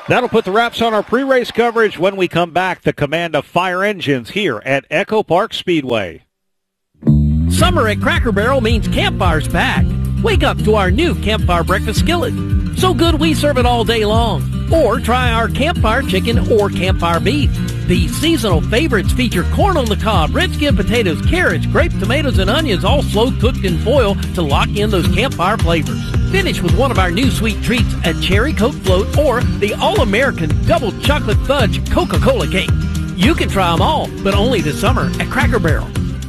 That'll put the wraps on our pre-race coverage. When we come back, the command of fire engines here at Echo Park Speedway. Summer at Cracker Barrel means Campfire's back. Wake up to our new Campfire breakfast skillet. So good we serve it all day long. Or try our Campfire chicken or Campfire beef. These seasonal favorites feature corn on the cob, red skin potatoes, carrots, grape tomatoes, and onions, all slow cooked in foil to lock in those Campfire flavors. Finish with one of our new sweet treats, a cherry Coke float or the all-American double chocolate fudge Coca-Cola cake. You can try them all, but only this summer at Cracker Barrel.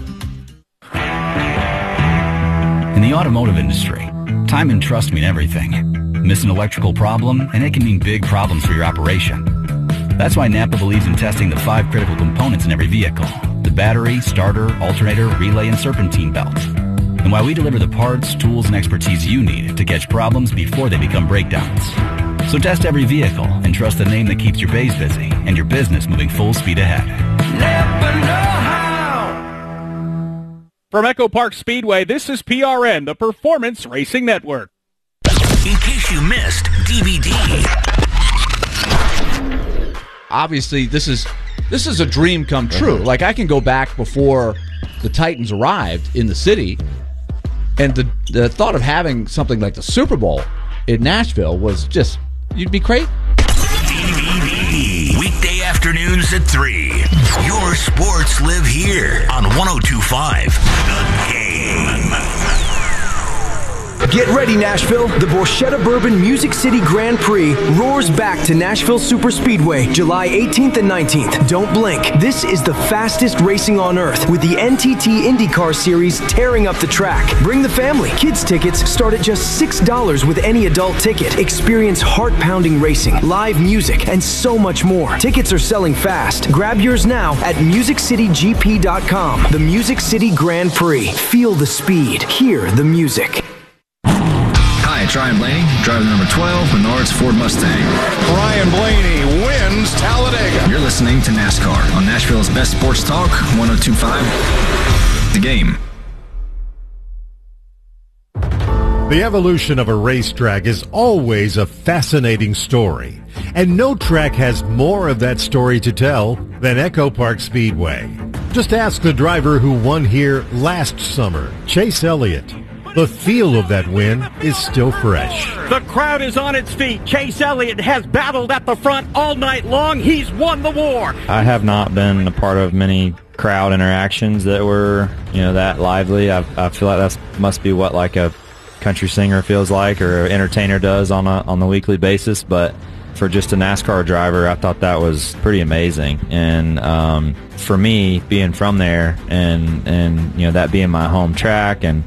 In the automotive industry, time and trust mean everything. Miss an electrical problem, and it can mean big problems for your operation. That's why Napa believes in testing the 5 critical components in every vehicle: the battery, starter, alternator, relay, and serpentine belt. And why we deliver the parts, tools, and expertise you need to catch problems before they become breakdowns. So test every vehicle and trust the name that keeps your bays busy and your business moving full speed ahead. Napa know-how. From Echo Park Speedway, this is PRN, the Performance Racing Network. In case you missed DVD. Obviously, this is a dream come true. Like, I can go back before the Titans arrived in the city, and the thought of having something like the Super Bowl in Nashville was just, you'd be great. DVD. Weekday afternoons at 3. Your sports live here on 102.5 The Game. Get ready, Nashville. The Borchetta Bourbon Music City Grand Prix roars back to Nashville Superspeedway, July 18th and 19th. Don't blink. This is the fastest racing on earth, with the NTT IndyCar Series tearing up the track. Bring the family. Kids tickets start at just $6 with any adult ticket. Experience heart-pounding racing, live music, and so much more. Tickets are selling fast. Grab yours now at MusicCityGP.com. The Music City Grand Prix. Feel the speed. Hear the music. Hi, it's Ryan Blaney, driver number 12, Menards Ford Mustang. Ryan Blaney wins Talladega. You're listening to NASCAR on Nashville's best sports talk, 102.5 The Game. The evolution of a racetrack is always a fascinating story, and no track has more of that story to tell than Echo Park Speedway. Just ask the driver who won here last summer, Chase Elliott. The feel of that win is still fresh. The crowd is on its feet. Chase Elliott has battled at the front all night long. He's won the war. I have not been a part of many crowd interactions that were, that lively. I feel like that must be what like a country singer feels like, or an entertainer does on the weekly basis. But for just a NASCAR driver, I thought that was pretty amazing. And for me, being from there and that being my home track, and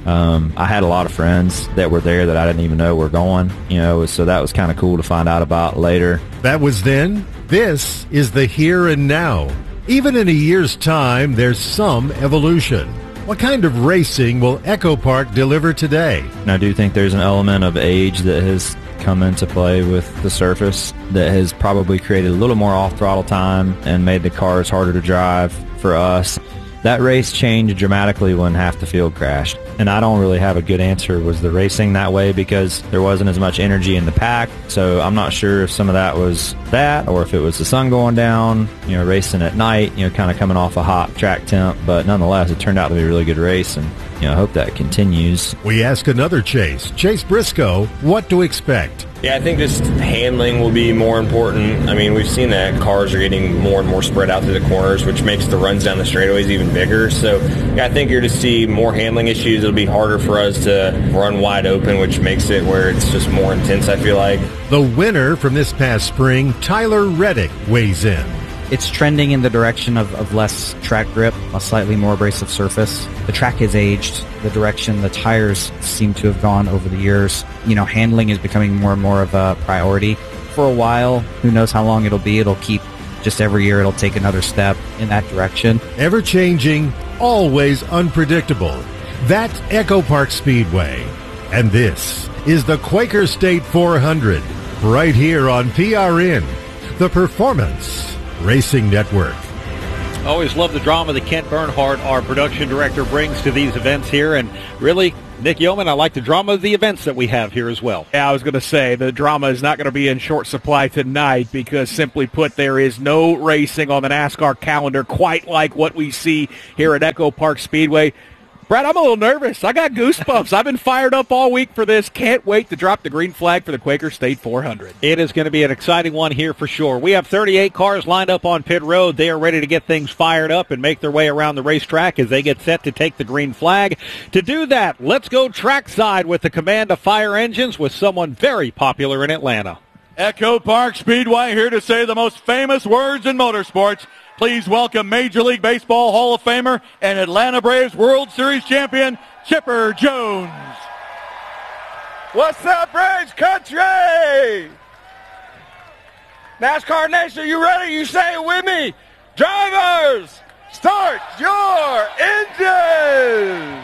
I had a lot of friends that were there that I didn't even know were going, so that was kind of cool to find out about later. That was then. This is the here and now. Even in a year's time, there's some evolution. What kind of racing will Echo Park deliver today? And I do think there's an element of age that has come into play with the surface that has probably created a little more off-throttle time and made the cars harder to drive for us. That race changed dramatically when half the field crashed. And I don't really have a good answer. Was the racing that way because there wasn't as much energy in the pack? So I'm not sure if some of that was that, or if it was the sun going down, racing at night, kind of coming off a hot track temp. But nonetheless, it turned out to be a really good race, and I hope that continues. We ask another Chase Briscoe, what to expect. Yeah, I think just handling will be more important. I mean, we've seen that cars are getting more and more spread out through the corners, which makes the runs down the straightaways even bigger. So yeah, I think you're to see more handling issues. It'll be harder for us to run wide open, which makes it where it's just more intense, I feel like. The winner from this past spring, Tyler Reddick, weighs in. It's trending in the direction of less track grip, a slightly more abrasive surface. The track has aged. The direction the tires seem to have gone over the years. Handling is becoming more and more of a priority. For a while, who knows how long it'll be. It'll keep, just every year it'll take another step in that direction. Ever-changing, always unpredictable. That's Echo Park Speedway. And this is the Quaker State 400, right here on PRN, the Performance Racing Network. Always love the drama that Kent Bernhardt, our production director, brings to these events here. And really, Nick Yeoman, I like the drama of the events that we have here as well. Yeah, I was going to say, the drama is not going to be in short supply tonight because, simply put, there is no racing on the NASCAR calendar quite like what we see here at Echo Park Speedway. Brad, I'm a little nervous. I got goosebumps. I've been fired up all week for this. Can't wait to drop the green flag for the Quaker State 400. It is going to be an exciting one here for sure. We have 38 cars lined up on pit road. They are ready to get things fired up and make their way around the racetrack as they get set to take the green flag. To do that, let's go trackside with the command of fire engines with someone very popular in Atlanta. Echo Park Speedway here to say the most famous words in motorsports. Please welcome Major League Baseball Hall of Famer and Atlanta Braves World Series champion, Chipper Jones. What's up, Braves country? NASCAR Nation, you ready? You say it with me. Drivers, start your engines!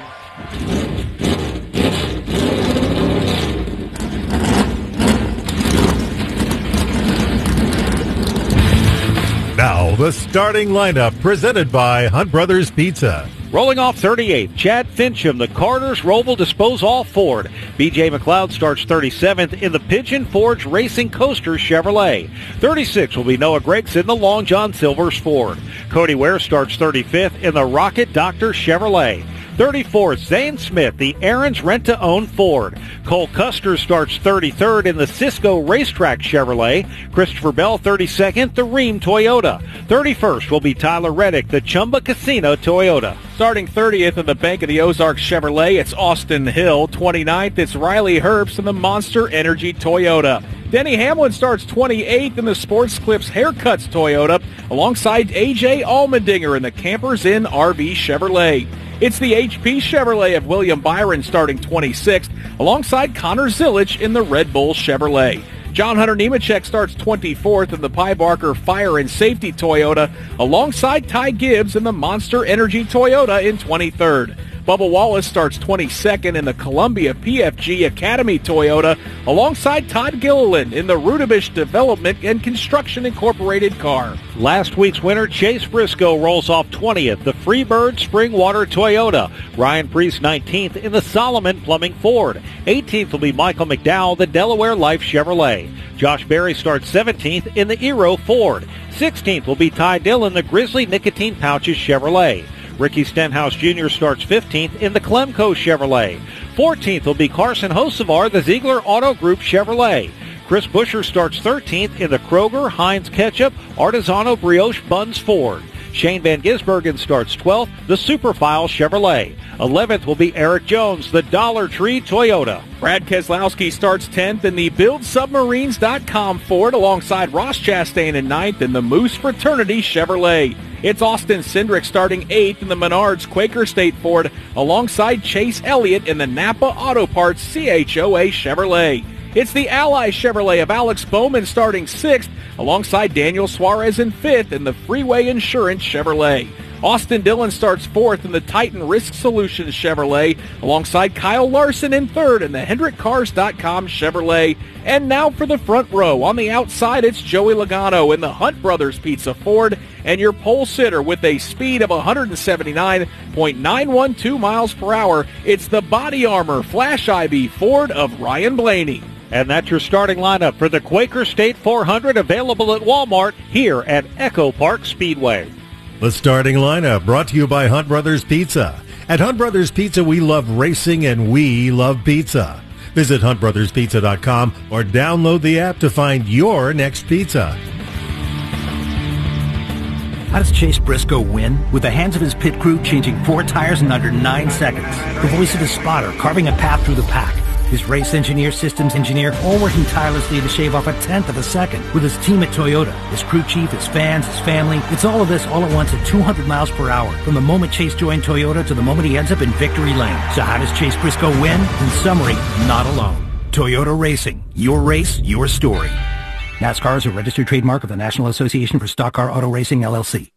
Now, the starting lineup presented by Hunt Brothers Pizza. Rolling off 38, Chad Fincham, the Carters Roval Disposal Ford. B.J. McLeod starts 37th in the Pigeon Forge Racing Coaster Chevrolet. 36 will be Noah Gregson, the Long John Silver's Ford. Cody Ware starts 35th in the Rocket Doctor Chevrolet. 34th, Zane Smith, the Aaron's Rent-to-Own Ford. Cole Custer starts 33rd in the Cisco Racetrack Chevrolet. Christopher Bell, 32nd, the Rheem Toyota. 31st will be Tyler Reddick, the Chumba Casino Toyota. Starting 30th in the Bank of the Ozarks Chevrolet, it's Austin Hill. 29th, it's Riley Herbst in the Monster Energy Toyota. Denny Hamlin starts 28th in the Sports Clips Haircuts Toyota, alongside A.J. Allmendinger in the Campers Inn RV Chevrolet. It's the HP Chevrolet of William Byron starting 26th, alongside Connor Zillich in the Red Bull Chevrolet. John Hunter Nemechek starts 24th in the Pye Barker Fire and Safety Toyota, alongside Ty Gibbs in the Monster Energy Toyota in 23rd. Bubba Wallace starts 22nd in the Columbia PFG Academy Toyota, alongside Todd Gilliland in the Rudabish Development and Construction Incorporated car. Last week's winner, Chase Briscoe, rolls off 20th, the Freebird Springwater Toyota. Ryan Priest 19th in the Solomon Plumbing Ford. 18th will be Michael McDowell, the Delaware Life Chevrolet. Josh Berry starts 17th in the Eero Ford. 16th will be Ty Dillon, the Grizzly Nicotine Pouches Chevrolet. Ricky Stenhouse Jr. starts 15th in the Clemco Chevrolet. 14th will be Carson Hocevar, the Ziegler Auto Group Chevrolet. Chris Buescher starts 13th in the Kroger Heinz Ketchup Artisano Brioche Buns Ford. Shane Van Gisbergen starts 12th, the Superfile Chevrolet. 11th will be Eric Jones, the Dollar Tree Toyota. Brad Keselowski starts 10th in the BuildSubmarines.com Ford, alongside Ross Chastain in 9th in the Moose Fraternity Chevrolet. It's Austin Cindric starting 8th in the Menards Quaker State Ford, alongside Chase Elliott in the Napa Auto Parts CHOA Chevrolet. It's the Ally Chevrolet of Alex Bowman starting 6th, alongside Daniel Suarez in 5th in the Freeway Insurance Chevrolet. Austin Dillon starts 4th in the Titan Risk Solutions Chevrolet, alongside Kyle Larson in 3rd in the HendrickCars.com Chevrolet. And now for the front row. On the outside, it's Joey Logano in the Hunt Brothers Pizza Ford, and your pole sitter with a speed of 179.912 miles per hour. It's the Body Armor Flash IB Ford of Ryan Blaney. And that's your starting lineup for the Quaker State 400, available at Walmart here at Echo Park Speedway. The starting lineup brought to you by Hunt Brothers Pizza. At Hunt Brothers Pizza, we love racing and we love pizza. Visit huntbrotherspizza.com or download the app to find your next pizza. How does Chase Briscoe win? With the hands of his pit crew changing 4 tires in under 9 seconds. The voice of his spotter carving a path through the pack. His race engineer, systems engineer, all working tirelessly to shave off 1/10 of a second. With his team at Toyota, his crew chief, his fans, his family. It's all of this all at once at 200 miles per hour. From the moment Chase joined Toyota to the moment he ends up in victory lane. So how does Chase Briscoe win? In summary, not alone. Toyota Racing. Your race, your story. NASCAR is a registered trademark of the National Association for Stock Car Auto Racing, LLC.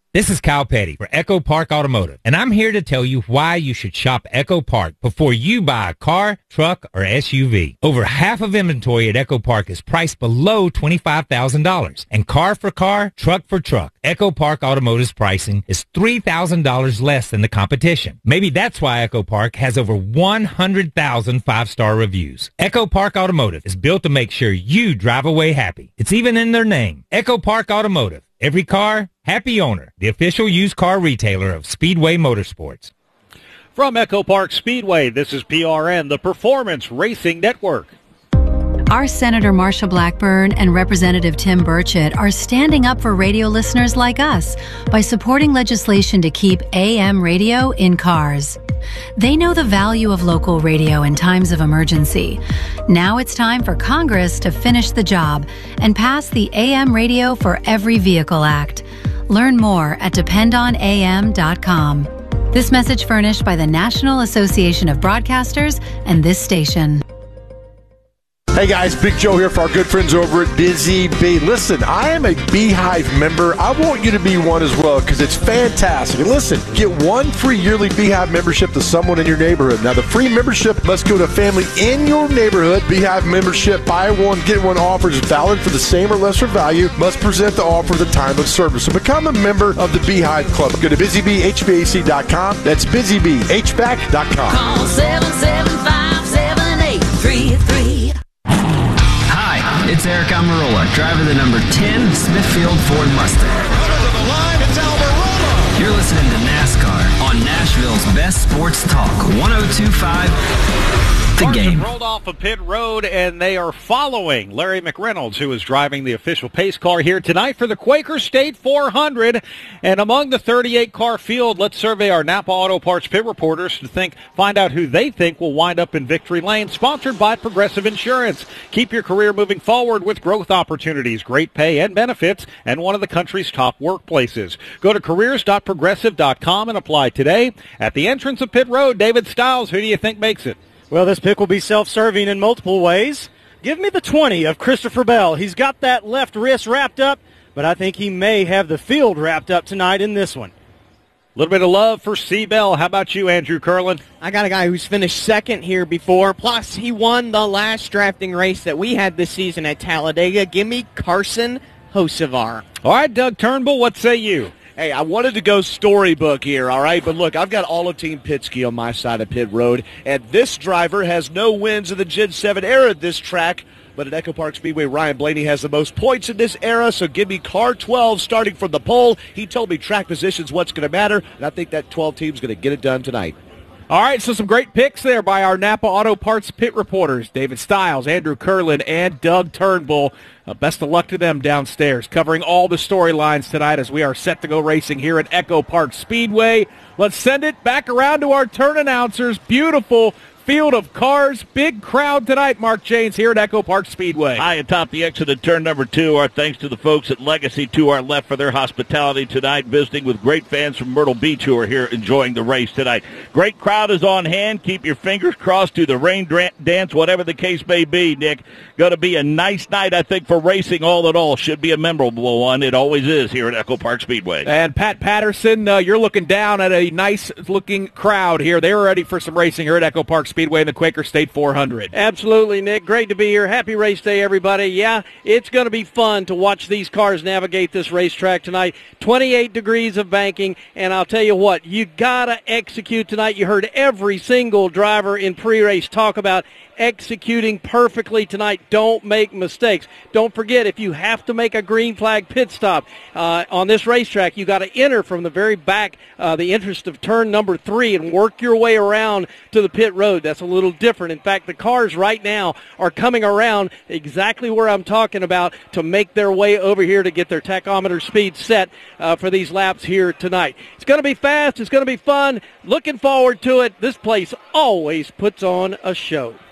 This is Kyle Petty for Echo Park Automotive, and I'm here to tell you why you should shop Echo Park before you buy a car, truck, or SUV. Over half of inventory at Echo Park is priced below $25,000, and car for car, truck for truck, Echo Park Automotive's pricing is $3,000 less than the competition. Maybe that's why Echo Park has over 100,000 five-star reviews. Echo Park Automotive is built to make sure you drive away happy. It's even in their name, Echo Park Automotive. Every car, happy owner. The official used car retailer of Speedway Motorsports. From Echo Park Speedway, this is PRN, the Performance Racing Network. Our Senator Marsha Blackburn and Representative Tim Burchett are standing up for radio listeners like us by supporting legislation to keep AM radio in cars. They know the value of local radio in times of emergency. Now it's time for Congress to finish the job and pass the AM Radio for Every Vehicle Act. Learn more at dependonam.com. This message furnished by the National Association of Broadcasters and this station. Hey guys, Big Joe here for our good friends over at Busy Bee. Listen, I am a Beehive member. I want you to be one as well because it's fantastic. And listen, get one free yearly Beehive membership to someone in your neighborhood. Now, the free membership must go to a family in your neighborhood. Beehive membership, buy one, get one offers is valid for the same or lesser value. Must present the offer at the time of service. So become a member of the Beehive Club. Go to busybeehvac.com. That's busybeehvac.com. Call 775-7833. It's Eric Amarola, driver the number 10 Smithfield Ford Mustang. You're listening to NASCAR on Nashville's best sports talk, 102.5 The Cars Game. have rolled off of pit road, and they are following Larry McReynolds, who is driving the official pace car here tonight for the Quaker State 400. And among the 38-car field, let's survey our Napa Auto Parts pit reporters to find out who they think will wind up in victory lane. Sponsored by Progressive Insurance. Keep your career moving forward with growth opportunities, great pay and benefits, and one of the country's top workplaces. Go to careers.progressive.com and apply today. At the entrance of pit road, David Stiles, who do you think makes it? Well, this pick will be self-serving in multiple ways. Give me the 20 of Christopher Bell. He's got that left wrist wrapped up, but I think he may have the field wrapped up tonight in this one. A little bit of love for C. Bell. How about you, Andrew Curlin? I got a guy who's finished second here before, plus he won the last drafting race that we had this season at Talladega. Give me Carson Hocevar. All right, Doug Turnbull, what say you? Hey, I wanted to go storybook here, all right? But look, I've got all of Team Pitski on my side of pit road, and this driver has no wins in the Gen 7 era at this track. But at Echo Park Speedway, Ryan Blaney has the most points in this era, so give me car 12 starting from the pole. He told me track position's what's going to matter, and I think that 12 team's going to get it done tonight. All right, so some great picks there by our Napa Auto Parts pit reporters, David Stiles, Andrew Curlin, and Doug Turnbull. Best of luck to them downstairs, covering all the storylines tonight as we are set to go racing here at Echo Park Speedway. Let's send it back around to our turn announcers. Beautiful field of cars. Big crowd tonight, Mark Janes, here at Echo Park Speedway. High atop the exit at turn number 2. Our thanks to the folks at Legacy to our left for their hospitality tonight, visiting with great fans from Myrtle Beach who are here enjoying the race tonight. Great crowd is on hand. Keep your fingers crossed to the rain dance, whatever the case may be, Nick. Going to be a nice night, I think, for racing all in all. Should be a memorable one. It always is here at Echo Park Speedway. And Pat Patterson, you're looking down at a nice-looking crowd here. They're ready for some racing here at Echo Park Speedway in the Quaker State 400. Absolutely, Nick. Great to be here. Happy race day, everybody. Yeah, it's going to be fun to watch these cars navigate this racetrack tonight. 28 degrees of banking, and I'll tell you what, you got to execute tonight. You heard every single driver in pre-race talk about executing perfectly tonight. Don't make mistakes. Don't forget, if you have to make a green flag pit stop on this racetrack, you got to enter from the very back, the entrance of turn number 3, and work your way around to the pit road. That's a little different. In fact, the cars right now are coming around exactly where I'm talking about to make their way over here to get their tachometer speed set for these laps here tonight. It's going to be fast. It's going to be fun. Looking forward to it. This place always puts on a show.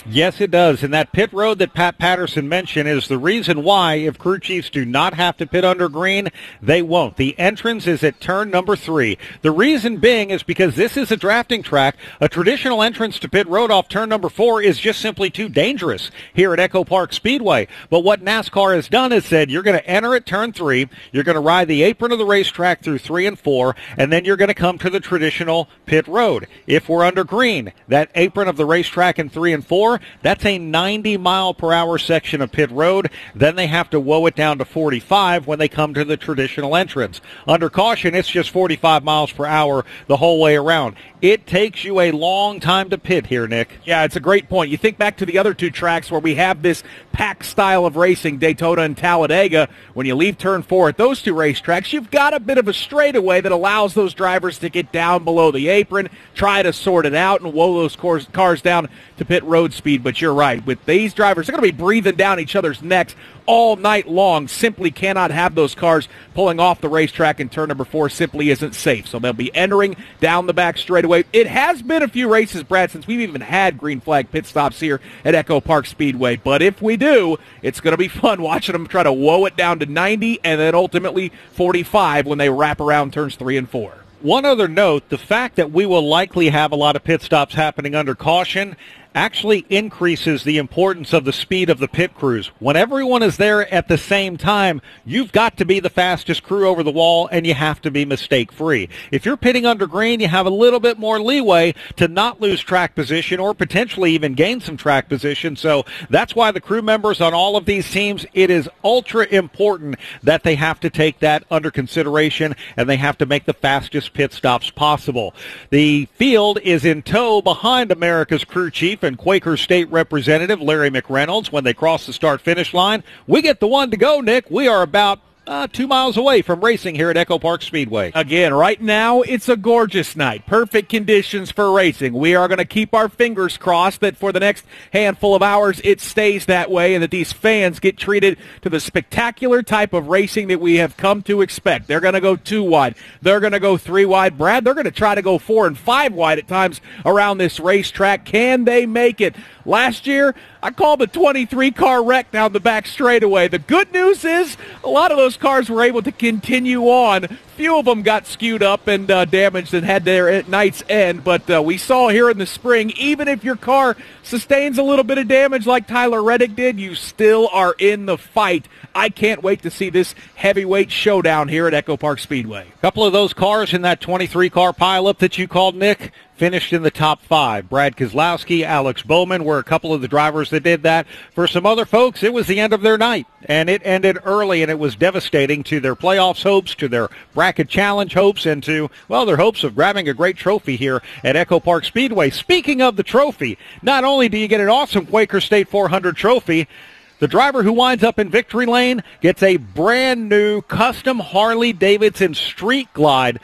Yes, it does. And that pit road that Pat Patterson mentioned is the reason why, if crew chiefs do not have to pit under green, they won't. The entrance is at turn number 3. The reason being is because this is a drafting track. A traditional entrance to pit road off turn number 4 is just simply too dangerous here at Echo Park Speedway. But what NASCAR has done is said you're going to enter at turn 3, you're going to ride the apron of the racetrack through 3 and 4, and then you're going to come to the traditional pit road. If we're under green, that apron of the racetrack in 3 and 4, that's a 90-mile-per-hour section of pit road. Then they have to woe it down to 45 when they come to the traditional entrance. Under caution, it's just 45 miles per hour the whole way around. It takes you a long time to pit here, Nick. Yeah, it's a great point. You think back to the other two tracks where we have this pack style of racing, Daytona and Talladega. When you leave turn 4 at those two racetracks, you've got a bit of a straightaway that allows those drivers to get down below the apron, try to sort it out, and woe those cars down to pit road speed. But you're right. With these drivers, they're going to be breathing down each other's necks all night long. Simply cannot have those cars pulling off the racetrack in turn number 4. Simply isn't safe. So they'll be entering down the back straightaway. It has been a few races, Brad, since we've even had green flag pit stops here at Echo Park Speedway. But if we do, it's going to be fun watching them try to woe it down to 90 and then ultimately 45 when they wrap around turns 3 and 4. One other note, the fact that we will likely have a lot of pit stops happening under caution actually increases the importance of the speed of the pit crews. When everyone is there at the same time, you've got to be the fastest crew over the wall, and you have to be mistake-free. If you're pitting under green, you have a little bit more leeway to not lose track position or potentially even gain some track position. So that's why the crew members on all of these teams, it is ultra important that they have to take that under consideration, and they have to make the fastest pit stops possible. The field is in tow behind America's crew chief and Quaker State Representative Larry McReynolds. When they cross the start-finish line, we get the one to go, Nick. We are about 2 miles away from racing here at Echo Park Speedway. Again, right now, it's a gorgeous night. Perfect conditions for racing. We are going to keep our fingers crossed that for the next handful of hours, it stays that way and that these fans get treated to the spectacular type of racing that we have come to expect. They're going to go 2 wide. They're going to go 3 wide. Brad, they're going to try to go 4 and 5 wide at times around this racetrack. Can they make it? Last year, I called a 23-car wreck down the back straightaway. The good news is a lot of those cars were able to continue on. Few of them got skewed up and damaged and had their night's end. But we saw here in the spring, even if your car sustains a little bit of damage like Tyler Reddick did, you still are in the fight. I can't wait to see this heavyweight showdown here at Echo Park Speedway. A couple of those cars in that 23-car pileup that you called, Nick, finished in the top 5. Brad Keselowski, Alex Bowman were a couple of the drivers that did that. For some other folks, it was the end of their night, and it ended early, and it was devastating to their playoffs hopes, to their bracket challenge hopes, and to, well, their hopes of grabbing a great trophy here at Echo Park Speedway. Speaking of the trophy, not only do you get an awesome Quaker State 400 trophy, the driver who winds up in victory lane gets a brand new custom Harley-Davidson Street Glide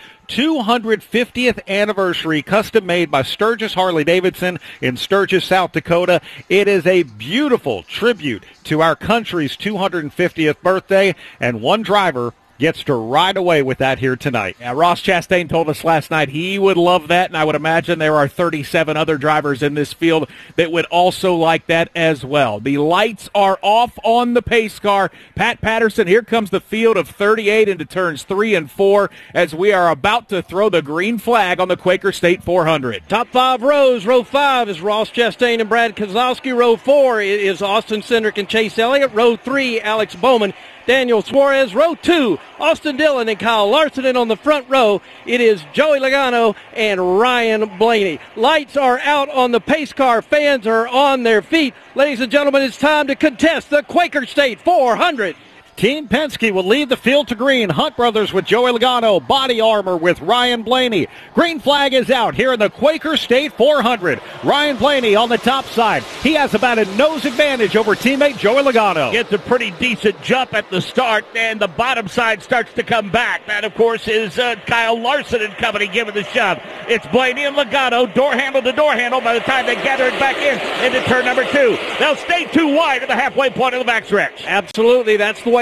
250th anniversary, custom made by Sturgis Harley-Davidson in Sturgis, South Dakota. It is a beautiful tribute to our country's 250th birthday, and one driver gets to ride away with that here tonight. Yeah, Ross Chastain told us last night he would love that, and I would imagine there are 37 other drivers in this field that would also like that as well. The lights are off on the pace car. Pat Patterson, here comes the field of 38 into turns 3 and 4 as we are about to throw the green flag on the Quaker State 400. Top 5 rows. Row 5 is Ross Chastain and Brad Keselowski. Row 4 is Austin Cindric and Chase Elliott. Row 3, Alex Bowman, Daniel Suarez. Row 2, Austin Dillon and Kyle Larson. And on the front row, it is Joey Logano and Ryan Blaney. Lights are out on the pace car. Fans are on their feet. Ladies and gentlemen, it's time to contest the Quaker State 400. Team Penske will lead the field to green. Hunt Brothers with Joey Logano. Body Armor with Ryan Blaney. Green flag is out here in the Quaker State 400. Ryan Blaney on the top side. He has about a nose advantage over teammate Joey Logano. Gets a pretty decent jump at the start, and the bottom side starts to come back. That, of course, is Kyle Larson and company giving the shove. It's Blaney and Logano, door handle to door handle by the time they gather it back into turn number 2. They'll stay too wide at the halfway point of the backstretch. Absolutely. That's the way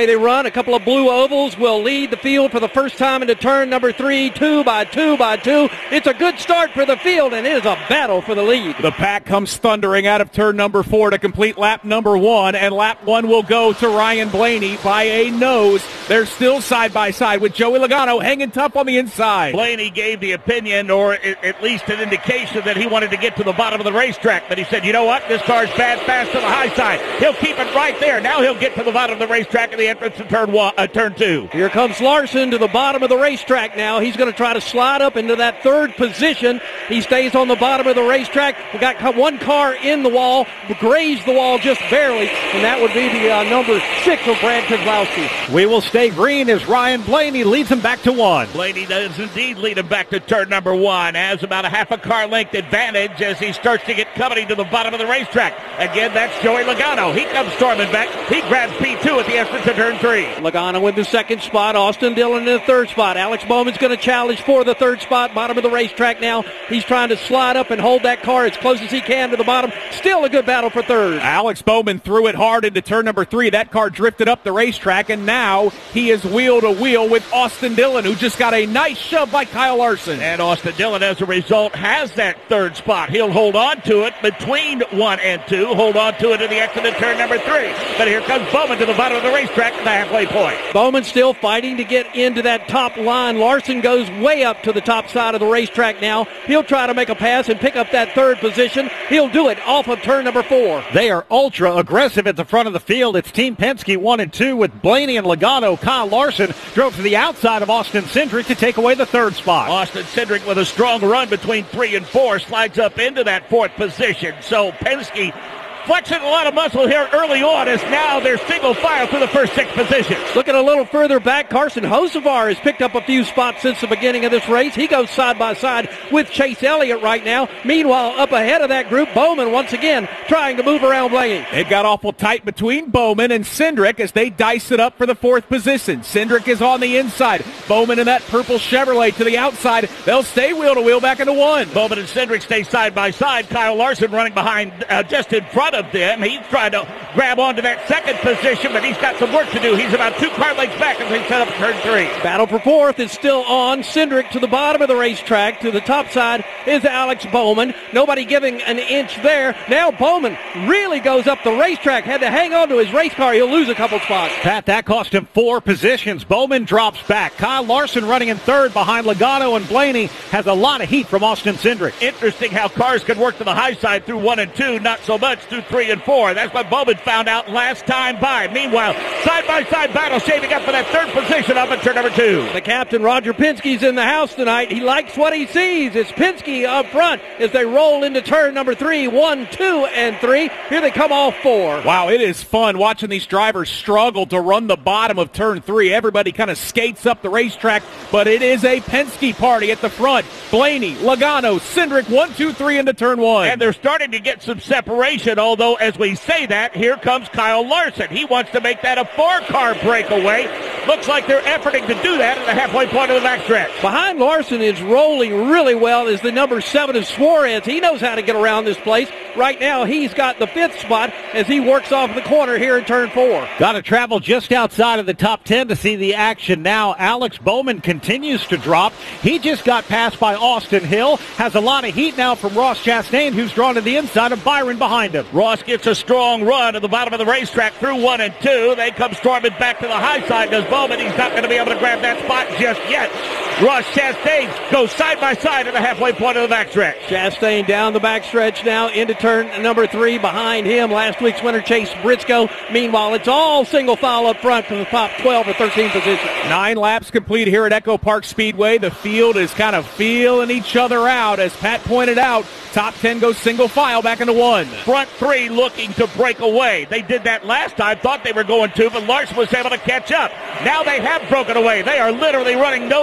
way they run. A couple of blue ovals will lead the field for the first time into turn number 3, 2 by 2 by 2. It's a good start for the field, and it is a battle for the lead. The pack comes thundering out of turn number 4 to complete lap number 1, and lap 1 will go to Ryan Blaney by a nose. They're still side by side with Joey Logano hanging tough on the inside. Blaney gave the opinion, or at least an indication, that he wanted to get to the bottom of the racetrack, but he said, you know what, this car's bad fast to the high side. He'll keep it right there. Now he'll get to the bottom of the racetrack at the entrance to turn 2. Here comes Larson to the bottom of the racetrack now. He's going to try to slide up into that third position. He stays on the bottom of the racetrack. We got one car in the wall, grazed the wall just barely, and that would be the number 6 of Brad Kozlowski. We will stay green as Ryan Blaney leads him back to 1. Blaney does indeed lead him back to turn number 1. Has about a half a car length advantage as he starts to get company to the bottom of the racetrack. Again, that's Joey Logano. He comes storming back. He grabs P2 at the entrance to turn 3. Logano in the second spot. Austin Dillon in the third spot. Alex Bowman's going to challenge for the third spot. Bottom of the racetrack now. He's trying to slide up and hold that car as close as he can to the bottom. Still a good battle for third. Alex Bowman threw it hard into turn number 3. That car drifted up the racetrack, and now he is wheel to wheel with Austin Dillon, who just got a nice shove by Kyle Larson. And Austin Dillon, as a result, has that third spot. He'll hold on to it between 1 and 2. Hold on to it in the exit of turn number 3. But here comes Bowman to the bottom of the racetrack at the halfway point. Bowman still fighting to get into that top line. Larson goes way up to the top side of the racetrack now. He'll try to make a pass and pick up that third position. He'll do it off of turn number 4. They are ultra aggressive at the front of the field. It's Team Penske 1 and 2 with Blaney and Logano. Kyle Larson drove to the outside of Austin Cindric to take away the third spot. Austin Cindric with a strong run between 3 and 4 slides up into that 4th position. So Penske flexing a lot of muscle here early on as now they're single file through the first 6 positions. Looking a little further back, Carson Hocevar has picked up a few spots since the beginning of this race. He goes side by side with Chase Elliott right now. Meanwhile, up ahead of that group, Bowman once again trying to move around Blaney. It got awful tight between Bowman and Cindric as they dice it up for the 4th position. Cindric is on the inside. Bowman in that purple Chevrolet to the outside. They'll stay wheel to wheel back into 1. Bowman and Cindric stay side by side. Kyle Larson running behind just in front of them. He's trying to grab onto that 2nd position, but he's got some work to do. He's about 2 car lengths back as they set up turn 3. Battle for 4th is still on. Cindric to the bottom of the racetrack. To the top side is Alex Bowman. Nobody giving an inch there. Now Bowman really goes up the racetrack. Had to hang on to his race car. He'll lose a couple spots. Pat, that cost him 4 positions. Bowman drops back. Kyle Larson running in 3rd behind Logano, and Blaney has a lot of heat from Austin Cindric. Interesting how cars can work to the high side through 1 and 2, not so much through 3 and 4. That's what Bowman found out last time by. Meanwhile, side-by-side battle shaping up for that 3rd position up at turn number 2. The captain, Roger Penske's in the house tonight. He likes what he sees. It's Penske up front as they roll into turn number 3. 1, 2, and 3. Here they come all 4. Wow, it is fun watching these drivers struggle to run the bottom of turn 3. Everybody kind of skates up the racetrack, but it is a Penske party at the front. Blaney, Logano, Cindric, 1, 2, 3 into turn 1. And they're starting to get some separation, although as we say that, here comes Kyle Larson. He wants to make that a 4-car breakaway. Looks like they're efforting to do that at the halfway point of the backstretch. Behind Larson is rolling really well is the number 7 of Suarez. He knows how to get around this place. Right now, he's got the 5th spot as he works off the corner here in turn 4. Got to travel just outside of the top 10 to see the action now. Alex Bowman continues to drop. He just got passed by Austin Hill. Has a lot of heat now from Ross Chastain, who's drawn to the inside of Byron behind him. Ross gets a strong run at the bottom of the racetrack through 1 and 2. They come storming back to the high side. Does Bowman? He's not going to be able to grab that spot just yet. Ross Chastain goes side by side at the halfway point of the backstretch. Chastain down the backstretch now into turn number 3. Behind him, last week's winner Chase Briscoe. Meanwhile, it's all single file up front from the top 12 or 13 position. 9 laps complete here at Echo Park Speedway. The field is kind of feeling each other out. As Pat pointed out, top 10 goes single file back into 1. Front 3 looking to break away. They did that last time, thought they were going to, but Larson was able to catch up. Now they have broken away. They are literally running nose to tail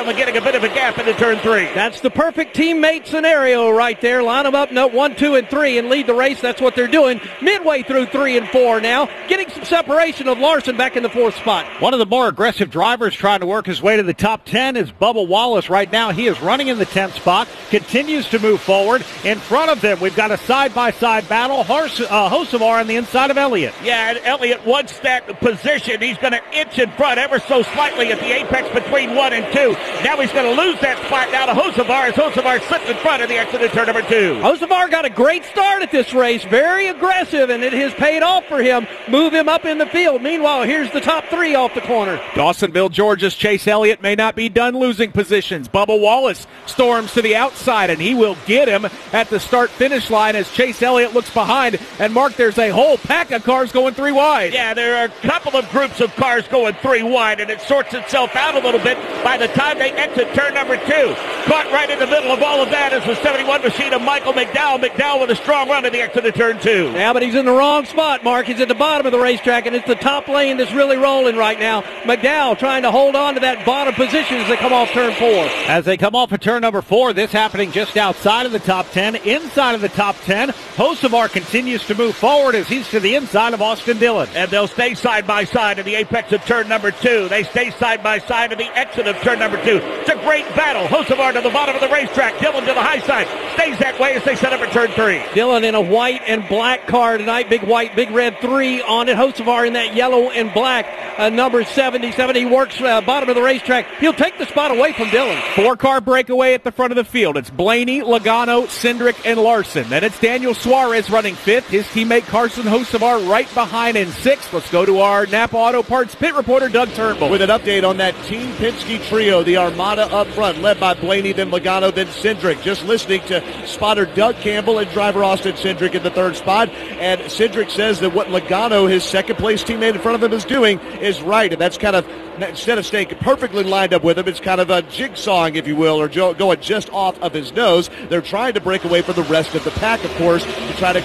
Dillon getting a bit of a gap into turn 3. That's the perfect teammate scenario right there. Line them up, 1, 2, and 3, and lead the race. That's what they're doing. Midway through 3 and 4 now, getting some separation of Larson back in the 4th spot. One of the more aggressive drivers trying to work his way to the top 10 is Bubba Wallace right now. He is running in the 10th spot, continues to move forward. In front of them, we've got a side-by-side battle. Hocevar on the inside of Elliott. Yeah, and Elliott, once that position, he's going to inch in front ever so slightly at the apex between 1 and 2. Now he's going to lose that spot now to Hocevar as Hocevar slips in front of the exit of turn number 2. Hocevar got a great start at this race, very aggressive, and it has paid off for him. Move him up in the field. Meanwhile, here's the top 3 off the corner. Dawsonville, Georgia's Chase Elliott may not be done losing positions. Bubba Wallace storms to the outside, and he will get him at the start-finish line as Chase Elliott looks behind. And, Mark, there's a whole pack of cars going 3 wide. Yeah, there are a couple of groups of cars going 3 wide, and it sorts itself out a little bit by the time they exit turn number 2. Caught right in the middle of all of that is the 71 machine of Michael McDowell. McDowell with a strong run at the exit of turn 2. Yeah, but he's in the wrong spot, Mark. He's at the bottom of the racetrack, and it's the top lane that's really rolling right now. McDowell trying to hold on to that bottom position as they come off turn 4. As they come off of turn number 4, this happening just outside of the top 10, inside of the top 10. Hocevar continues to move forward as he's to the inside of Austin Dillon. And they'll stay side by side at the apex of turn number 2. They stay side by side at the exit of turn number 2. It's a great battle. Hocevar to the bottom of the racetrack. Dillon to the high side. Stays that way as they set up for turn 3. Dillon in a white and black car tonight. Big white, big red 3 on it. Hocevar in that yellow and black. Number 77. He works bottom of the racetrack. He'll take the spot away from Dillon. 4-car breakaway at the front of the field. It's Blaney, Logano, Cindric, and Larson. Then it's Daniel Suarez running 5th. His teammate Carson Hocevar right behind in 6th. Let's go to our Napa Auto Parts pit reporter, Doug Turnbull. With an update on that Team Penske trio, the Armada up front, led by Blaney, then Logano, then Cindric. Just listening to spotter Doug Campbell and driver Austin Cindric in the 3rd spot. And Cindric says that what Logano, his second-place teammate in front of him, is doing is right. And that's kind of, instead of staying perfectly lined up with him, it's kind of a jigsawing, if you will, or going just off of his nose. They're trying to break away from the rest of the pack, of course, to try to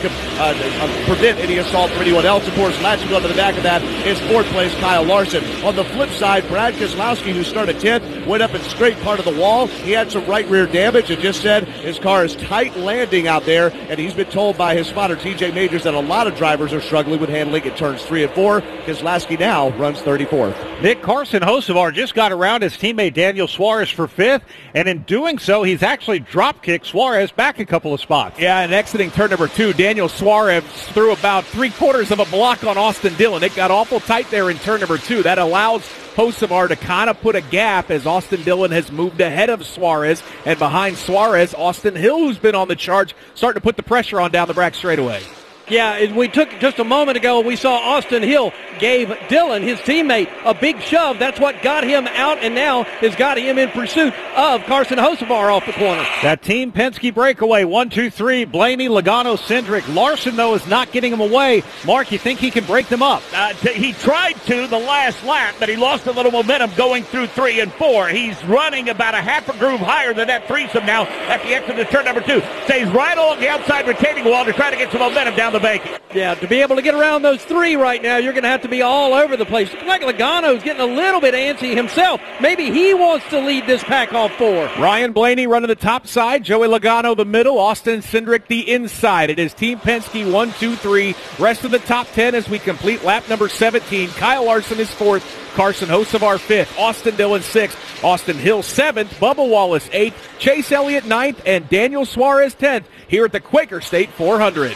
prevent any assault from anyone else. Of course, latching onto the back of that is 4th place Kyle Larson. On the flip side, Brad Keselowski, who started 10th, went up and straight part of the wall. He had some right rear damage and just said his car is tight landing out there, and he's been told by his spotter, TJ Majors, that a lot of drivers are struggling with handling at turns 3 and 4. Keselowski now runs 34th. Nick Carson Hocevar just got around his teammate Daniel Suarez for 5th, and in doing so, he's actually drop-kicked Suarez back a couple of spots. Yeah, and exiting turn number 2, Daniel Suarez threw about 3/4 of a block on Austin Dillon. It got awful tight there in turn number 2. That allows Hocevar to kind of put a gap as Austin Dillon has moved ahead of Suarez, and behind Suarez, Austin Hill, who's been on the charge, starting to put the pressure on down the back straightaway. Yeah, we took just a moment ago, we saw Austin Hill gave Dillon, his teammate, a big shove. That's what got him out and now has got him in pursuit of Carson Hocevar off the corner. That Team Penske breakaway, 1, 2, 3, Blaney, Logano, Cindric. Larson, though, is not getting him away. Mark, you think he can break them up? He tried to the last lap, but he lost a little momentum going through 3 and 4. He's running about a half a groove higher than that threesome now at the exit of turn number 2. Stays right along the outside retaining wall to try to get some momentum down the bank. Yeah, to be able to get around those 3 right now, you're going to have to be all over the place. Looks like Logano's getting a little bit antsy himself. Maybe he wants to lead this pack off 4. Ryan Blaney running the top side, Joey Logano the middle, Austin Cindric the inside. It is Team Penske 1, 2, 3. Rest of the top 10 as we complete lap number 17. Kyle Larson is 4th, Carson Hocevar 5th, Austin Dillon 6th, Austin Hill 7th, Bubba Wallace 8th, Chase Elliott 9th, and Daniel Suarez 10th here at the Quaker State 400.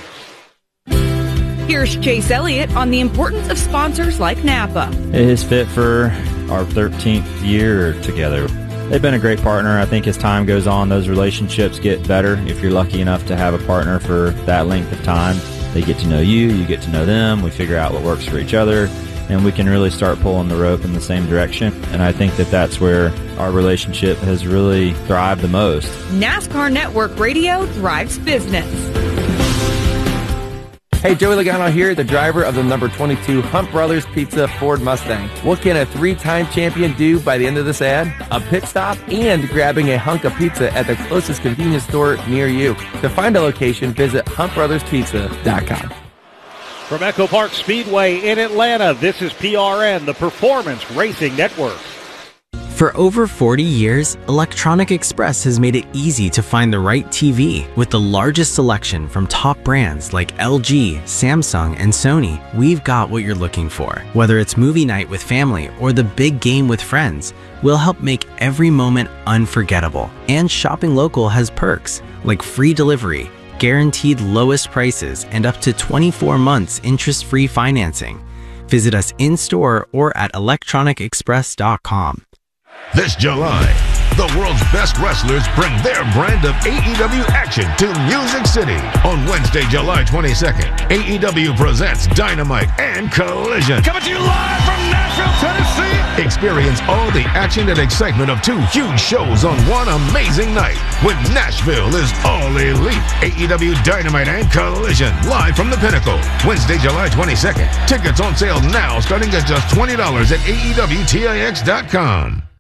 Here's Chase Elliott on the importance of sponsors like Napa. It is fit for our 13th year together. They've been a great partner. I think as time goes on, those relationships get better. If you're lucky enough to have a partner for that length of time, they get to know you, you get to know them, we figure out what works for each other, and we can really start pulling the rope in the same direction. And I think that that's where our relationship has really thrived the most. NASCAR Network Radio drives business. Hey, Joey Logano here, the driver of the number 22 Hunt Brothers Pizza Ford Mustang. What can a 3-time champion do by the end of this ad? A pit stop and grabbing a hunk of pizza at the closest convenience store near you. To find a location, visit huntbrotherspizza.com. From Echo Park Speedway in Atlanta, this is PRN, the Performance Racing Network. For over 40 years, Electronic Express has made it easy to find the right TV. With the largest selection from top brands like LG, Samsung, and Sony, we've got what you're looking for. Whether it's movie night with family or the big game with friends, we'll help make every moment unforgettable. And shopping local has perks like free delivery, guaranteed lowest prices, and up to 24 months interest-free financing. Visit us in-store or at electronicexpress.com. This July, the world's best wrestlers bring their brand of AEW action to Music City. On Wednesday, July 22nd, AEW presents Dynamite and Collision. Coming to you live from Nashville, Tennessee. Experience all the action and excitement of two huge shows on one amazing night when Nashville is all elite. AEW Dynamite and Collision, live from the Pinnacle. Wednesday, July 22nd. Tickets on sale now starting at just $20 at AEWTIX.com.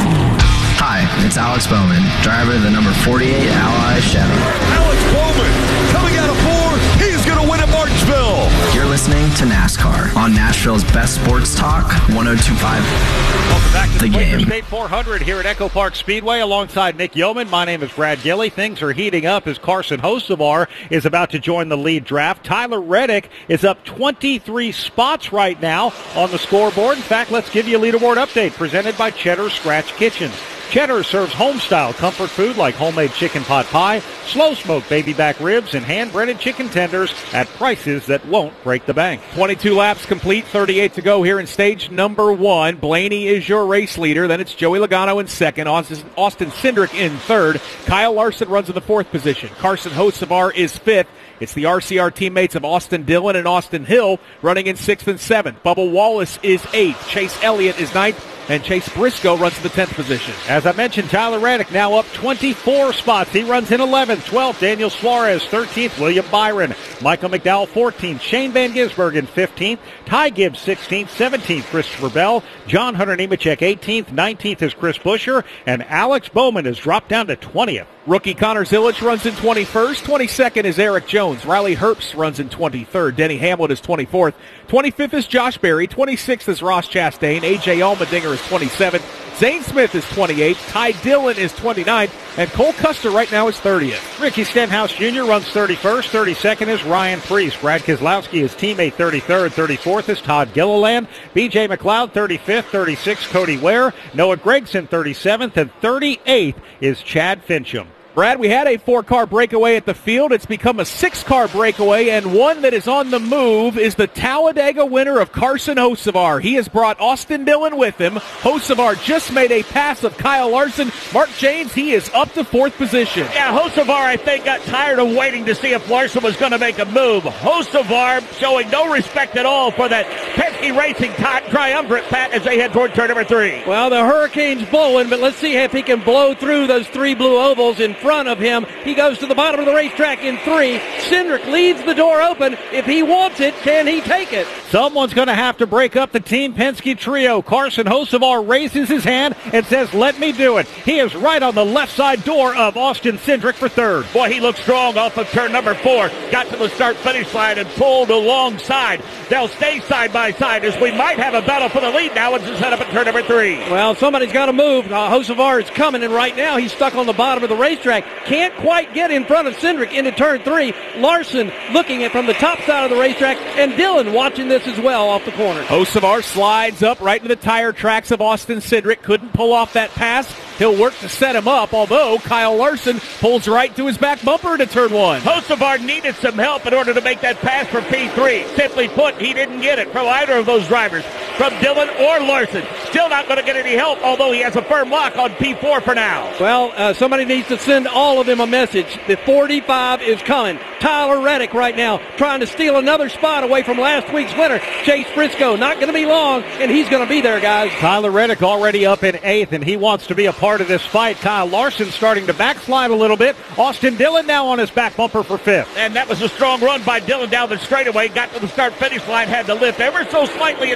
Hi, it's Alex Bowman, driver of the number 48 Ally Chevy. Alex Bowman, coming out of 4, he's going to win at Martinsville. You're listening to NASCAR on Nashville's best sports talk, 102.5 Welcome back to the Game. State 400 here at Echo Park Speedway alongside Nick Yeoman. My name is Brad Gilly. Things are heating up as Carson Hocevar is about to join the lead draft. Tyler Reddick is up 23 spots right now on the scoreboard. In fact, let's give you a leaderboard update presented by Cheddar Scratch Kitchens. Cheddar serves home-style comfort food like homemade chicken pot pie, slow-smoked baby back ribs, and hand-breaded chicken tenders at prices that won't break the bank. 22 laps complete, 38 to go here in stage number 1. Blaney is your race leader. Then it's Joey Logano in second, Austin Cindric in third. Kyle Larson runs in the fourth position. Carson Hocevar is fifth. It's the RCR teammates of Austin Dillon and Austin Hill running in 6th and 7th. Bubba Wallace is 8th. Chase Elliott is 9th. And Chase Briscoe runs in the 10th position. As I mentioned, Tyler Reddick now up 24 spots. He runs in 11th. 12th, Daniel Suarez. 13th, William Byron. Michael McDowell, 14th. Shane Van Gisbergen, 15th. Ty Gibbs, 16th. 17th, Christopher Bell. John Hunter Nemechek, 18th. 19th is Chris Buescher. And Alex Bowman has dropped down to 20th. Rookie Connor Zilic runs in 21st. 22nd is Eric Jones. Riley Herbst runs in 23rd. Denny Hamlin is 24th. 25th is Josh Berry. 26th is Ross Chastain. A.J. Allmendinger is 27th. Zane Smith is 28th. Ty Dillon is 29th. And Cole Custer right now is 30th. Ricky Stenhouse Jr. runs 31st. 32nd is Ryan Preece. Brad Keselowski is teammate 33rd. 34th is Todd Gilliland. B.J. McLeod 35th. 36th Cody Ware. Noah Gragson 37th. And 38th is Chad Fincham. Brad, we had a 4-car breakaway at the field. It's become a 6-car breakaway, and one that is on the move is the Talladega winner of Carson Hocevar. He has brought Austin Dillon with him. Hocevar just made a pass of Kyle Larson. Mark James, he is up to 4th position. Yeah, Hocevar, I think, got tired of waiting to see if Larson was going to make a move. Hocevar showing no respect at all for that Penske Racing triumvirate, Pat, as they head toward turn number 3. Well, the hurricane's blowing, but let's see if he can blow through those 3 blue ovals in front of him. He goes to the bottom of the racetrack in 3. Cindric leaves the door open. If he wants it, can he take it? Someone's going to have to break up the Team Penske trio. Carson Hocevar raises his hand and says, let me do it. He is right on the left side door of Austin Cindric for 3rd. Boy, he looks strong off of turn number 4. Got to the start-finish line and pulled alongside. They'll stay side by side as we might have a battle for the lead now as it's set up at turn number 3. Well, somebody's got to move. Hocevar is coming, and right now he's stuck on the bottom of the racetrack. Can't quite get in front of Cindric into turn 3. Larson looking at from the top side of the racetrack, and Dillon watching this as well off the corner. Hocevar slides up right into the tire tracks of Austin Cindric. Couldn't pull off that pass. He'll work to set him up, although Kyle Larson pulls right to his back bumper into turn 1. Hocevar needed some help in order to make that pass for P3. Simply put, he didn't get it from either of those drivers, from Dillon or Larson. Still not going to get any help, although he has a firm lock on P4 for now. Well, somebody needs to send all of them a message. The 45 is coming. Tyler Reddick right now trying to steal another spot away from last week's winner, Chase Briscoe. Not going to be long, and he's going to be there, guys. Tyler Reddick already up in 8th, and he wants to be a part of this fight. Kyle Larson starting to backslide a little bit. Austin Dillon now on his back bumper for 5th. And that was a strong run by Dillon down the straightaway. Got to the start-finish line, had to lift ever so slightly into turn number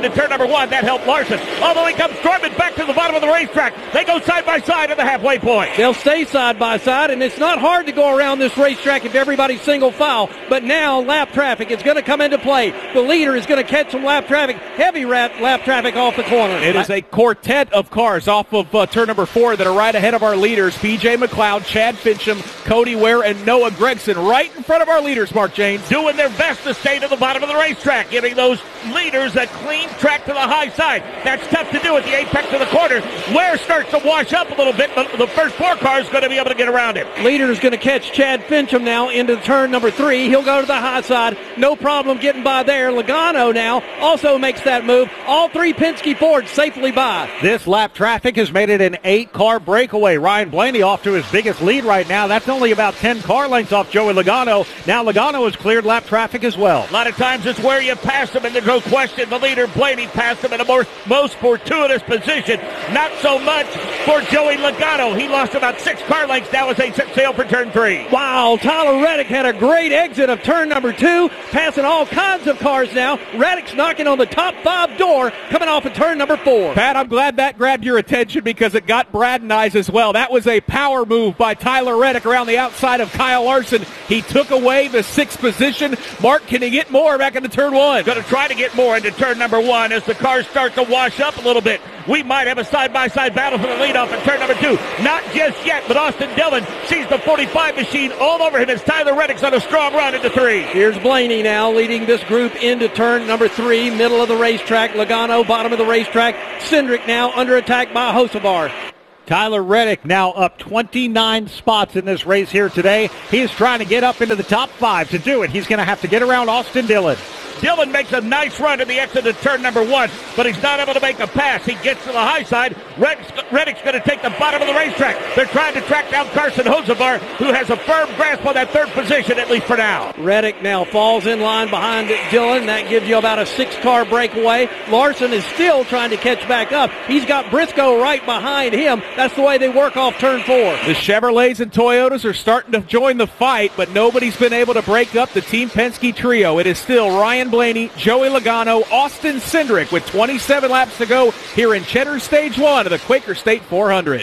1. That helped Larson. Although he comes storming back to the bottom of the racetrack. They go side by side at the halfway point. They'll stay side by side, and it's not hard to go around this racetrack if everybody's single file. But now lap traffic is going to come into play. The leader is going to catch some lap traffic, heavy lap traffic off the corner. It is a quartet of cars off of turn number 4 that are right ahead of our leaders. B.J. McLeod, Chad Fincham, Cody Ware, and Noah Gregson right in front of our leaders, Mark James. Doing their best to stay to the bottom of the racetrack, giving those leaders a clean track to the high side. That's tough to do at the apex of the corner. Ware starts to wash up a little bit, but the first 4 cars going to be able to get around him. Leader is going to catch Chad Fincham now into turn number 3. He'll go to the high side. No problem getting by there. Logano now also makes that move. All 3 Penske Fords safely by. This lap traffic has made it an 8-car breakaway. Ryan Blaney off to his biggest lead right now. That's only about 10 car lengths off Joey Logano. Now Logano has cleared lap traffic as well. A lot of times it's where you pass him, and there's no question the leader, Blaney, passed him in a most fortuitous position. Not so much for Joey Logano. He lost about 6 car lengths now as they set sail for turn 3. Wow, Tyler Reddick had a great exit of turn number 2, passing all kinds of cars now. Reddick's knocking on the top 5 door, coming off of turn number 4. Pat, I'm glad that grabbed your attention because it got Brad and I's as well. That was a power move by Tyler Reddick around the outside of Kyle Larson. He took away the 6th position. Mark, can he get more back into turn 1? Going to try to get more into turn number 1 as the cars start to wash up a little bit. We might have a side-by-side battle for the lead-off in turn number 2. Not just yet, but Austin Dillon sees the 45 machine all over him as Tyler Reddick's on a strong run into 3. Here's Blaney now leading this group into turn number 3, middle of the racetrack. Logano, bottom of the racetrack. Cindric now under attack by Hocevar. Tyler Reddick now up 29 spots in this race here today. He's trying to get up into the top 5. To do it, he's going to have to get around Austin Dillon. Dillon makes a nice run to the exit of turn number 1, but he's not able to make a pass. He gets to the high side. Reddick's going to take the bottom of the racetrack. They're trying to track down Carson Hocevar, who has a firm grasp on that 3rd position, at least for now. Reddick now falls in line behind Dillon. That gives you about a 6-car breakaway. Larson is still trying to catch back up. He's got Briscoe right behind him. That's the way they work off turn 4. The Chevrolets and Toyotas are starting to join the fight, but nobody's been able to break up the Team Penske trio. It is still Ryan Blaney, Joey Logano, Austin Cindric with 27 laps to go here in Cheddar Stage 1 of the Quaker State 400.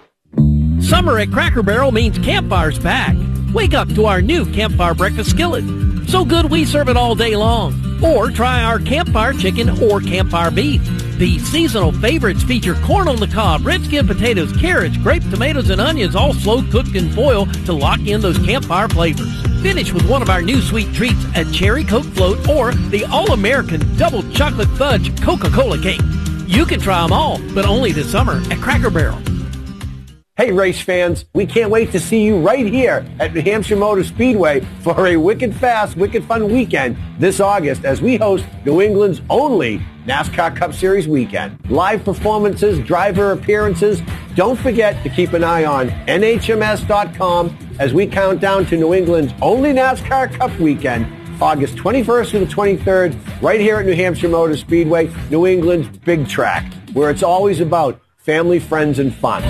Summer at Cracker Barrel means Campfire's back. Wake up to our new Campfire breakfast skillet. So good we serve it all day long. Or try our Campfire chicken or Campfire beef. These seasonal favorites feature corn on the cob, red skin potatoes, carrots, grape tomatoes, and onions, all slow cooked in foil to lock in those Campfire flavors. Finish with one of our new sweet treats, a cherry Coke float or the all-American double chocolate fudge Coca-Cola cake. You can try them all, but only this summer at Cracker Barrel. Hey, race fans, we can't wait to see you right here at New Hampshire Motor Speedway for a wicked fast, wicked fun weekend this August as we host New England's only NASCAR Cup Series weekend. Live performances, driver appearances. Don't forget to keep an eye on NHMS.com as we count down to New England's only NASCAR Cup weekend, August 21st to the 23rd, right here at New Hampshire Motor Speedway, New England's big track, where it's always about family, friends, and fun.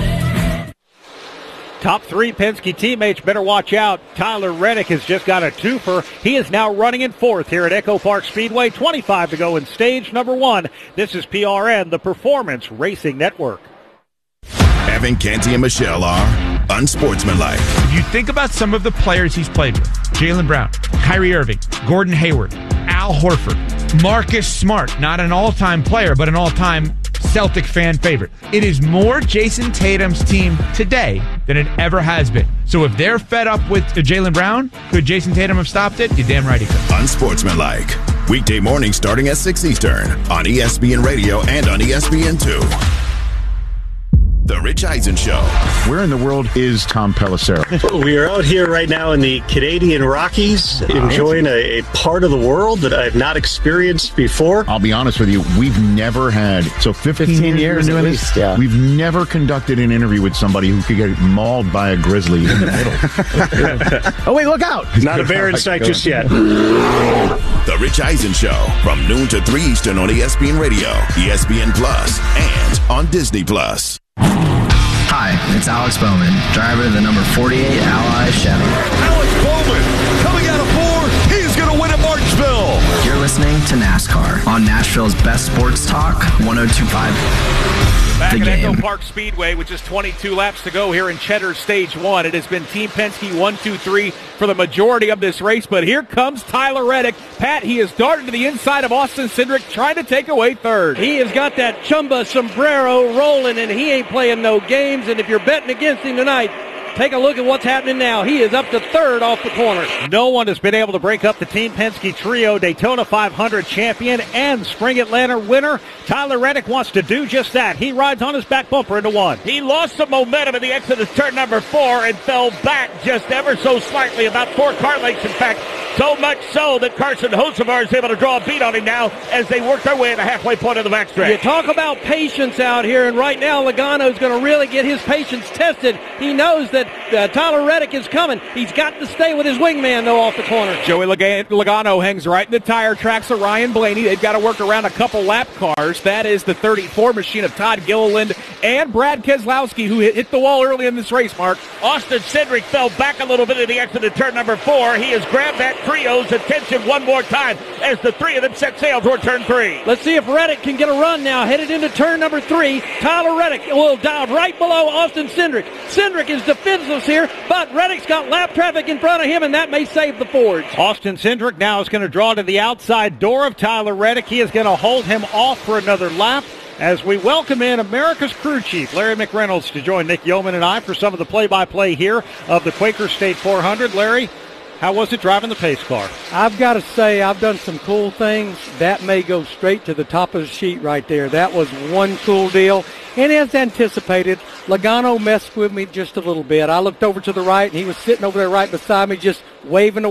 Top 3 Penske teammates better watch out. Tyler Reddick has just got a twofer. He is now running in 4th here at Echo Park Speedway. 25 to go in stage number 1. This is PRN, the Performance Racing Network. Evan Canty and Michelle are unsportsmanlike. If you think about some of the players he's played with, Jaylen Brown, Kyrie Irving, Gordon Hayward, Al Horford, Marcus Smart, not an all-time player, but an all-time Celtic fan favorite. It is more Jason Tatum's team today than it ever has been. So if they're fed up with Jaylen Brown, could Jason Tatum have stopped it? You're damn right he could. Unsportsmanlike. Weekday morning starting at 6 Eastern on ESPN Radio and on ESPN2. The Rich Eisen Show. Where in the world is Tom Pelissero? We are out here right now in the Canadian Rockies, enjoying a part of the world that I've not experienced before. I'll be honest with you, we've never had, 15 years doing this, yeah. We've never conducted an interview with somebody who could get mauled by a grizzly in the middle. Oh, wait, look out. Not a bear in sight just yet. The Rich Eisen Show from noon to 3 Eastern on ESPN Radio, ESPN Plus, and on Disney Plus. Hi, it's Alex Bowman, driver of the number 48 Ally Chevy. Alex Bowman coming out of 4. He's going to win at Martinsville. You're listening listening to NASCAR on Nashville's best sports talk, 102.5. Back The at Game. Echo Park Speedway with just 22 laps to go here in Cheddar Stage 1. It has been Team Penske 1, 2, 3 for the majority of this race, but here comes Tyler Reddick. Pat, he has darted to the inside of Austin Cindric, trying to take away third. He has got that chumba sombrero rolling, and he ain't playing no games, and if you're betting against him tonight, take a look at what's happening now. He is up to third off the corner. No one has been able to break up the Team Penske trio. Daytona 500 champion and Spring Atlanta winner. Tyler Reddick wants to do just that. He rides on his back bumper into one. He lost some momentum at the exit of turn number 4 and fell back just ever so slightly, about 4 car lengths, in fact. So much so that Carson Hocevar is able to draw a beat on him now as they work their way to the halfway point of the backstretch. You talk about patience out here, and right now Logano's going to really get his patience tested. He knows that Tyler Reddick is coming. He's got to stay with his wingman, though, off the corner. Joey Logano hangs right in the tire tracks of Ryan Blaney. They've got to work around a couple lap cars. That is the 34 machine of Todd Gilliland and Brad Keselowski, who hit the wall early in this race, Mark. Austin Cindric fell back a little bit at the exit of turn number 4. He has grabbed that trio's attention one more time as the three of them set sail toward turn 3. Let's see if Reddick can get a run now. Headed into turn number 3. Tyler Reddick will dive right below Austin Cindric. Cindric is defenseless here, but Reddick's got lap traffic in front of him, and that may save the Fords. Austin Cindric now is going to draw to the outside door of Tyler Reddick. He is going to hold him off for another lap as we welcome in America's crew chief, Larry McReynolds, to join Nick Yeoman and I for some of the play-by-play here of the Quaker State 400. Larry, how was it driving the pace car? I've got to say, I've done some cool things. That may go straight to the top of the sheet right there. That was one cool deal. And as anticipated, Logano messed with me just a little bit. I looked over to the right, and he was sitting over there right beside me just waving away.